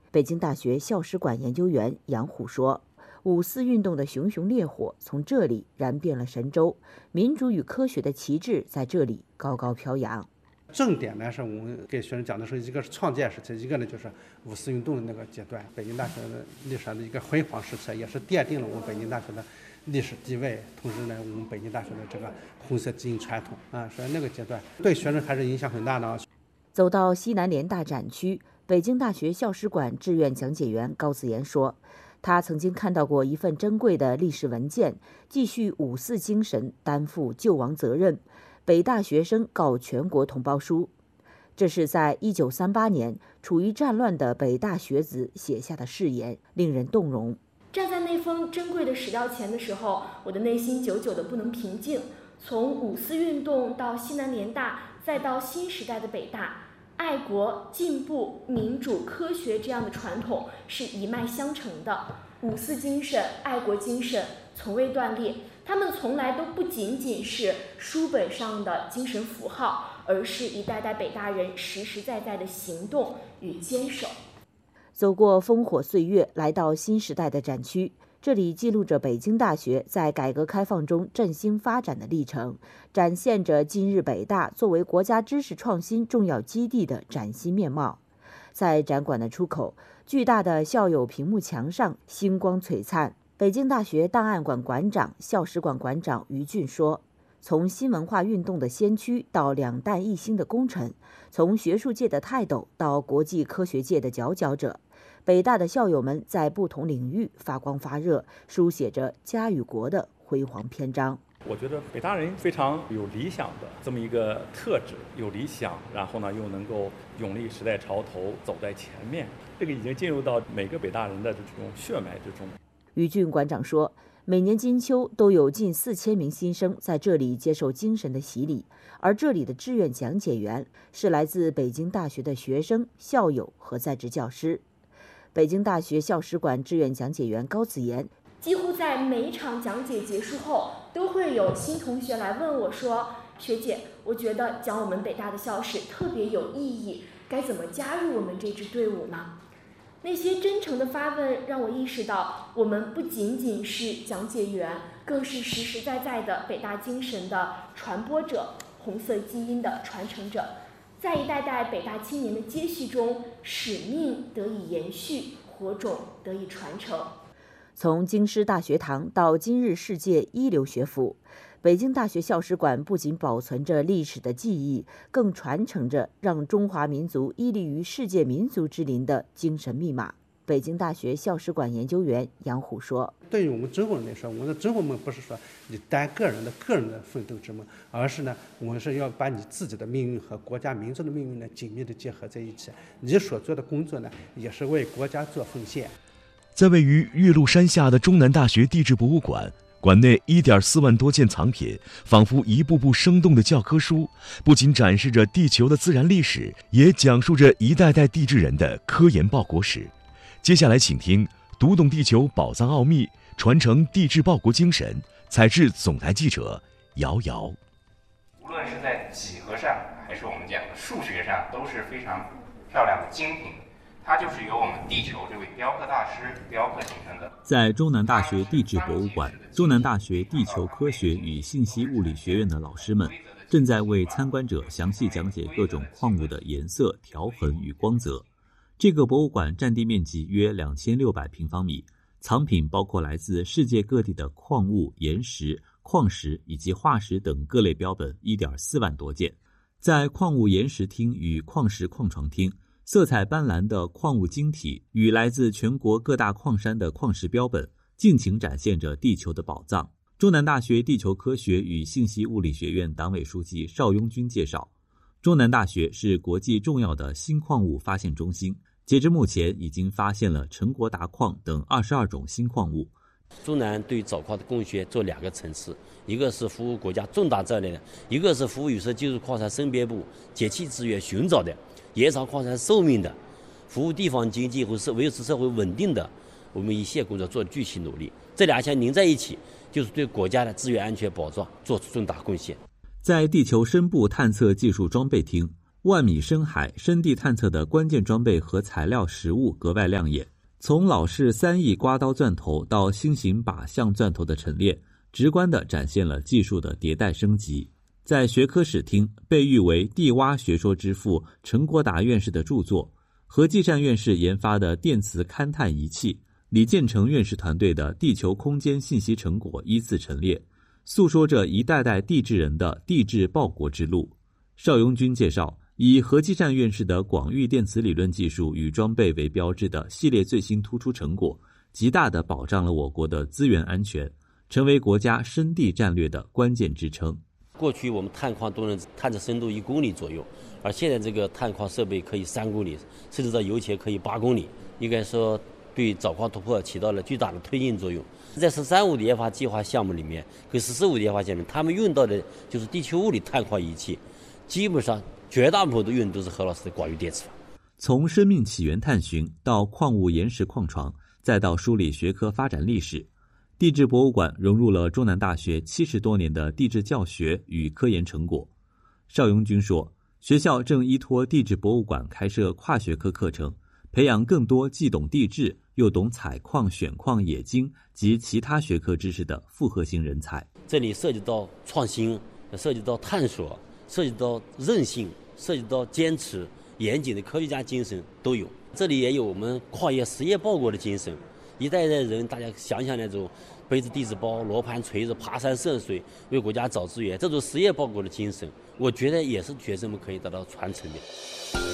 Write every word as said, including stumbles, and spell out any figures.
北京大学校史馆研究员杨虎说，五四运动的熊熊烈火从这里燃遍了神州，民主与科学的旗帜在这里高高飘扬。 重点呢是我们给学生讲的是，一个是创建时期，一个呢就是五四运动的那个阶段，北京大学的历史上的一个辉煌时期，也是奠定了我们北京大学的历史地位，同时呢，我们北京大学的这个红色基因传统啊，所以那个阶段对学生还是影响很大的。 走到西南联大展区，北京大学校史馆志愿讲解员高子言说，他曾经看到过一份珍贵的历史文件，继续五四精神，担负救亡责任。北大学生告全国同胞书，这是在一九三八年处于战乱的北大学子写下的誓言，令人动容。 站在那封珍贵的史料前的时候，我的内心久久的不能平静。从五四运动到西南联大，再到新时代的北大，爱国、进步、民主、科学这样的传统是一脉相承的。五四精神、爱国精神从未断裂，他们从来都不仅仅是书本上的精神符号，而是一代代北大人实实在在的行动与坚守。 走过烽火岁月，来到新时代的展区，这里记录着北京大学在改革开放中振兴发展的历程，展现着今日北大作为国家知识创新重要基地的崭新面貌。在展馆的出口，巨大的校友屏幕墙上星光璀璨。北京大学档案馆馆长、校史馆馆长于俊说，从新文化运动的先驱到两弹一星的功臣，从学术界的泰斗到国际科学界的佼佼者，北大的校友们在不同领域发光发热，书写着家与国的辉煌篇章。 我觉得北大人非常有理想的这么一个特质，有理想，然后呢又能够勇立时代潮头，走在前面，这个已经进入到每个北大人的这种血脉之中。 于俊馆长说，每年金秋都有近四千名新生在这里接受精神的洗礼，而这里的志愿讲解员是来自北京大学的学生、校友和在职教师。北京大学校史馆志愿讲解员高子言， 几乎在每一场讲解结束后，都会有新同学来问我说，学姐，我觉得讲我们北大的校史特别有意义，该怎么加入我们这支队伍呢？那些真诚的发问让我意识到，我们不仅仅是讲解员，更是实实在在的北大精神的传播者，红色基因的传承者。在一代代北大青年的接续中，使命得以延续，火种得以传承。 从京师大学堂到今日世界一流学府，北京大学校史馆不仅保存着历史的记忆，更传承着让中华民族屹立于世界民族之林的精神密码。北京大学校史馆研究员杨虎说， 对于我们中国人来说，我们的中国梦不是说你单个人的个人的奋斗之梦，而是呢，我们是要把你自己的命运和国家民族的命运呢紧密的结合在一起。你所做的工作呢，也是为国家做奉献。 在位于岳麓山下的中南大学地质博物馆，馆内 一点四万多件藏品，仿佛一部部生动的教科书，不仅展示着地球的自然历史，也讲述着一代代地质人的科研报国史。接下来请听读懂地球宝藏奥秘，传承地质报国精神，采制总台记者姚瑶。 无论是在几何上还是我们讲的数学上，都是非常漂亮的精品，它就是由我们地球这位雕刻大师雕刻形成的。 在中南大学地质博物馆，中南大学地球科学与信息物理学院的老师们正在为参观者详细讲解各种矿物的颜色、条痕与光泽。这个博物馆占地面积约两千六百平方米，藏品包括来自世界各地的矿物、岩石、矿石以及化石等各类标本 一点四万多件。在矿物岩石厅与矿石矿床厅，色彩斑斓的矿物晶体与来自全国各大矿山的矿石标本，尽情展现着地球的宝藏。中南大学地球科学与信息物理学院党委书记邵雍军介绍，中南大学是国际重要的新矿物发现中心，截至目前已经发现了成果达矿等二十二种新矿物。 中南对找矿的贡献做两个层次，一个是服务国家重大战略的，一个是服务有色技术矿产生别部节气资源寻找的，延长矿产寿命的，服务地方经济和社维持社会稳定的，我们一线工作做具体努力。这两项拧在一起，就是对国家的资源安全保障做出重大贡献。 在地球深部探测技术装备厅， 万米深海深地探测的关键装备和材料实物格外亮眼。从老式三翼刮刀钻头到新型靶向钻头的陈列，直观地展现了技术的迭代升级。在学科史厅，被誉为地挖学说之父陈国达院士的著作，何继善院士研发的电磁勘探仪器，李建成院士团队的地球空间信息成果依次陈列，诉说着一代代地质人的地质报国之路。邵雍军介绍，以何继善院士的广域电磁理论技术与装备为标志的系列最新突出成果，极大地保障了我国的资源安全，成为国家深地战略的关键支撑。 过去我们探矿都能探测深度一公里左右，而现在这个探矿设备可以三公里，甚至到油潜可以八公里，应该说对找矿突破起到了巨大的推进作用。在“十三五”的研发计划项目里面跟“十四五”的研发项目，他们用到的就是地球物理探矿仪器，基本上绝大部分都用的都是何老师的广域电磁法。 从生命起源探寻到矿物岩石矿床，再到梳理学科发展历史，地质博物馆融入了中南大学七十多年的地质教学与科研成果。邵雍军说，学校正依托地质博物馆开设跨学科课程，培养更多既懂地质又懂采矿、选矿、冶金及其他学科知识的复合型人才。 这里涉及到创新，涉及到探索，涉及到韧性，涉及到坚持、严谨的科学家精神都有。这里也有我们矿业实业报国的精神。一代代人，大家想想那种背着地质包、罗盘、锤子、爬山涉水，为国家找资源，这种实业报国的精神，我觉得也是学生们可以得到传承的。